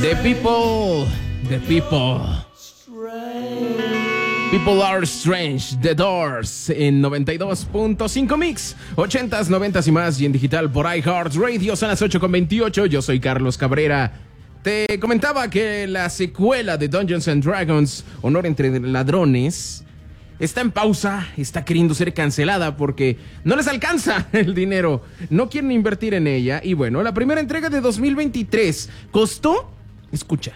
The people are strange. The Doors en 92.5 Mix, 80s, 90s y más, y en digital por iHeartRadio. Son las 8:28. Yo soy Carlos Cabrera. Te comentaba que la secuela de Dungeons and Dragons, Honor entre Ladrones, está en pausa, está queriendo ser cancelada porque no les alcanza el dinero, no quieren invertir en ella. Y bueno, la primera entrega de 2023 costó, escucha,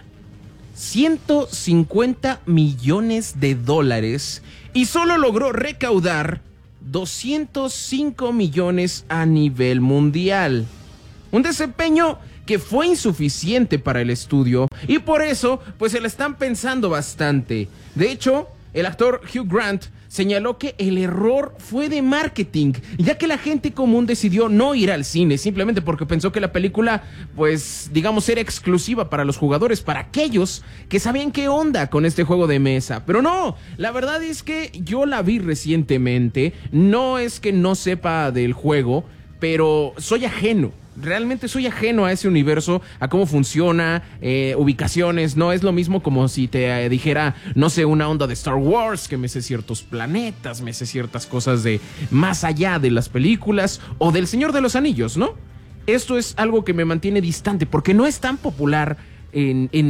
$150 millones y solo logró recaudar 205 millones a nivel mundial. Un desempeño que fue insuficiente para el estudio y por eso pues se la están pensando bastante. De hecho, el actor Hugh Grant señaló que el error fue de marketing, ya que la gente común decidió no ir al cine simplemente porque pensó que la película, pues, digamos, era exclusiva para los jugadores, para aquellos que sabían qué onda con este juego de mesa. Pero no, la verdad es que yo la vi recientemente, no es que no sepa del juego, pero soy ajeno. Realmente soy ajeno a ese universo, a cómo funciona, ubicaciones. No es lo mismo como si te dijera, no sé, una onda de Star Wars, que me sé ciertos planetas, me sé ciertas cosas de más allá de las películas, o del Señor de los Anillos, ¿no? Esto es algo que me mantiene distante porque no es tan popular en